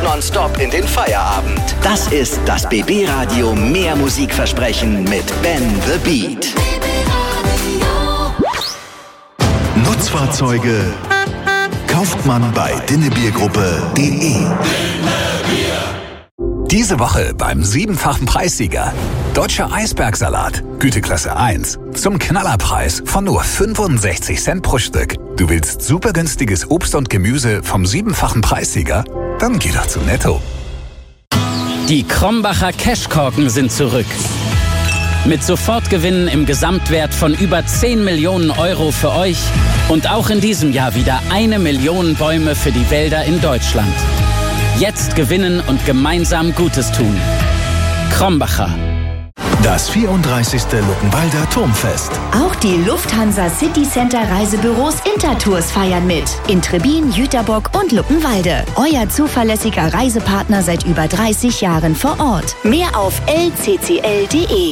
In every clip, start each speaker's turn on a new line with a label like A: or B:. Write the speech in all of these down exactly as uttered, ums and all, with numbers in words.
A: nonstop in den Feierabend. Das ist das B B Radio Mehr Musikversprechen mit Ben the Beat.
B: Nutzfahrzeuge kauft man bei dinnebiergruppe punkt de.
C: Diese Woche beim siebenfachen Preissieger. Deutscher Eisbergsalat, Güteklasse eins. Zum Knallerpreis von nur fünfundsechzig Cent pro Stück. Du willst super günstiges Obst und Gemüse vom siebenfachen Preissieger? Dann geh doch zu Netto.
D: Die Krombacher Cashkorken sind zurück. Mit Sofortgewinnen im Gesamtwert von über zehn Millionen Euro für euch und auch in diesem Jahr wieder eine Million Bäume für die Wälder in Deutschland. Jetzt gewinnen und gemeinsam Gutes tun. Krombacher.
B: Das vierunddreißigste Luckenwalder Turmfest.
E: Auch die Lufthansa City Center Reisebüros Intertours feiern mit. In Trebin, Jüterbock und Luckenwalde. Euer zuverlässiger Reisepartner seit über dreißig Jahren vor Ort. Mehr auf l c c l punkt de.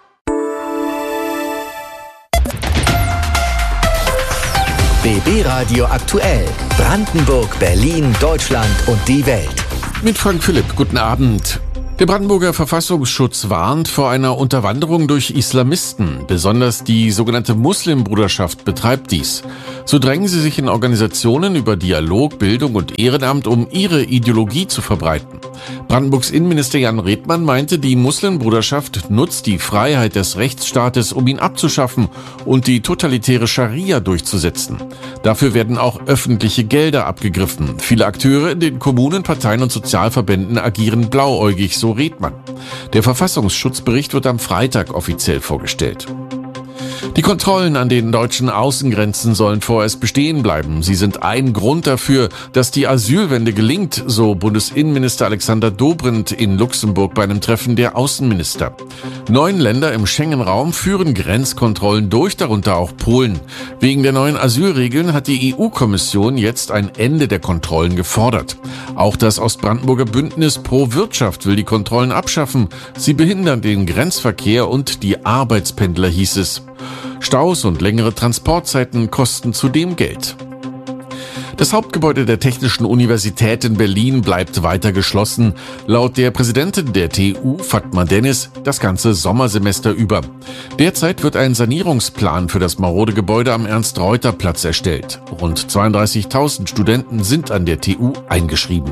A: B B Radio aktuell. Brandenburg, Berlin, Deutschland und die Welt.
F: Mit Frank Philipp, guten Abend. Der Brandenburger Verfassungsschutz warnt vor einer Unterwanderung durch Islamisten. Besonders die sogenannte Muslimbruderschaft betreibt dies. So drängen sie sich in Organisationen über Dialog, Bildung und Ehrenamt, um ihre Ideologie zu verbreiten. Brandenburgs Innenminister Jan Redmann meinte, die Muslimbruderschaft nutzt die Freiheit des Rechtsstaates, um ihn abzuschaffen und die totalitäre Scharia durchzusetzen. Dafür werden auch öffentliche Gelder abgegriffen. Viele Akteure in den Kommunen, Parteien und Sozialverbänden agieren blauäugig, so Redmann. Der Verfassungsschutzbericht wird am Freitag offiziell vorgestellt. Die Kontrollen an den deutschen Außengrenzen sollen vorerst bestehen bleiben. Sie sind ein Grund dafür, dass die Asylwende gelingt, so Bundesinnenminister Alexander Dobrindt in Luxemburg bei einem Treffen der Außenminister. Neun Länder im Schengen-Raum führen Grenzkontrollen durch, darunter auch Polen. Wegen der neuen Asylregeln hat die E U-Kommission jetzt ein Ende der Kontrollen gefordert. Auch das Ostbrandenburger Bündnis Pro Wirtschaft will die Kontrollen abschaffen. Sie behindern den Grenzverkehr und die Arbeitspendler, hieß es. Staus und längere Transportzeiten kosten zudem Geld. Das Hauptgebäude der Technischen Universität in Berlin bleibt weiter geschlossen. Laut der Präsidentin der T U, Fatma Dennis, das ganze Sommersemester über. Derzeit wird ein Sanierungsplan für das marode Gebäude am Ernst-Reuter-Platz erstellt. Rund zweiunddreißigtausend Studenten sind an der T U eingeschrieben.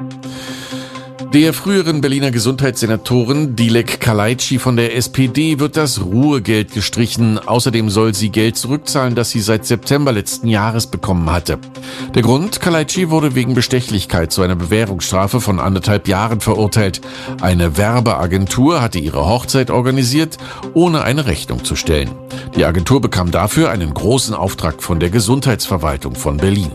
F: Der früheren Berliner Gesundheitssenatorin Dilek Kalaitschi von der S P D wird das Ruhegeld gestrichen. Außerdem soll sie Geld zurückzahlen, das sie seit September letzten Jahres bekommen hatte. Der Grund: Kalaitschi wurde wegen Bestechlichkeit zu einer Bewährungsstrafe von anderthalb Jahren verurteilt. Eine Werbeagentur hatte ihre Hochzeit organisiert, ohne eine Rechnung zu stellen. Die Agentur bekam dafür einen großen Auftrag von der Gesundheitsverwaltung von Berlin.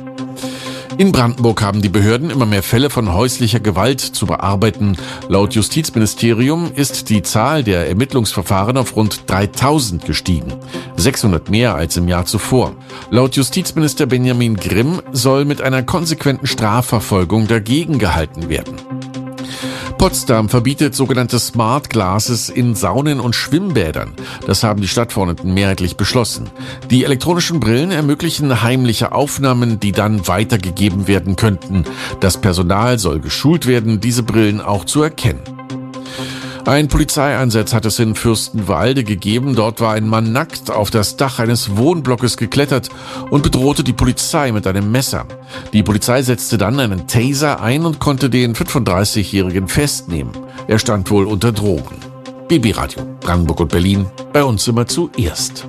F: In Brandenburg haben die Behörden immer mehr Fälle von häuslicher Gewalt zu bearbeiten. Laut Justizministerium ist die Zahl der Ermittlungsverfahren auf rund dreitausend gestiegen. sechshundert mehr als im Jahr zuvor. Laut Justizminister Benjamin Grimm soll mit einer konsequenten Strafverfolgung dagegen gehalten werden. Potsdam verbietet sogenannte Smart Glasses in Saunen und Schwimmbädern. Das haben die Stadtverordneten mehrheitlich beschlossen. Die elektronischen Brillen ermöglichen heimliche Aufnahmen, die dann weitergegeben werden könnten. Das Personal soll geschult werden, diese Brillen auch zu erkennen. Ein Polizeieinsatz hat es in Fürstenwalde gegeben. Dort war ein Mann nackt auf das Dach eines Wohnblocks geklettert und bedrohte die Polizei mit einem Messer. Die Polizei setzte dann einen Taser ein und konnte den fünfunddreißigjährigen festnehmen. Er stand wohl unter Drogen. B B Radio, Brandenburg und Berlin, bei uns immer zuerst.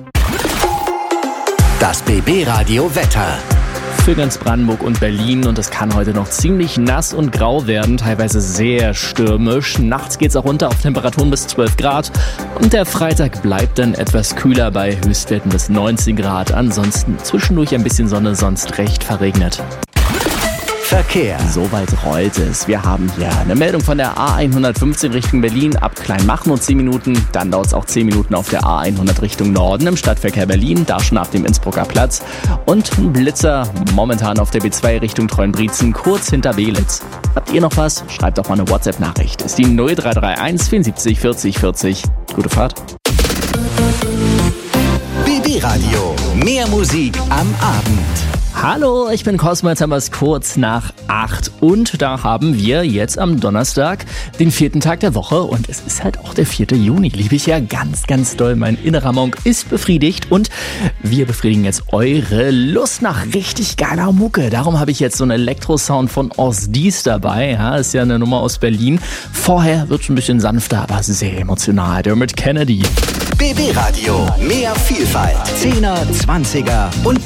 A: Das B B Radio Wetter.
G: Für ganz Brandenburg und Berlin und es kann heute noch ziemlich nass und grau werden, teilweise sehr stürmisch. Nachts geht's auch runter auf Temperaturen bis zwölf Grad und der Freitag bleibt dann etwas kühler bei Höchstwerten bis neunzehn Grad. Ansonsten zwischendurch ein bisschen Sonne, sonst recht verregnet.
A: Verkehr.
G: Soweit rollt es. Wir haben hier eine Meldung von der A hundertfünfzehn Richtung Berlin ab Kleinmachnow zehn Minuten. Dann dauert es auch zehn Minuten auf der A hundert Richtung Norden im Stadtverkehr Berlin, da schon ab dem Innsbrucker Platz. Und ein Blitzer momentan auf der B zwei Richtung Treuenbrietzen, kurz hinter Belitz. Habt ihr noch was? Schreibt doch mal eine WhatsApp-Nachricht. Ist die null drei drei eins vierundsiebzig vierzig vierzig. Gute Fahrt.
A: B B Radio. Mehr Musik am Abend.
G: Hallo, ich bin Cosmo, jetzt haben wir es kurz nach acht und da haben wir jetzt am Donnerstag den vierten Tag der Woche und es ist halt auch der vierte Juni. Liebe ich ja ganz, ganz doll. Mein innerer Monk ist befriedigt und wir befriedigen jetzt eure Lust nach richtig geiler Mucke. Darum habe ich jetzt so einen Elektrosound von Osdies dabei. Ja, ist ja eine Nummer aus Berlin. Vorher wird es ein bisschen sanfter, aber sehr emotional. Dermot Kennedy.
A: B B Radio, mehr Vielfalt. Zehner, Zwanziger und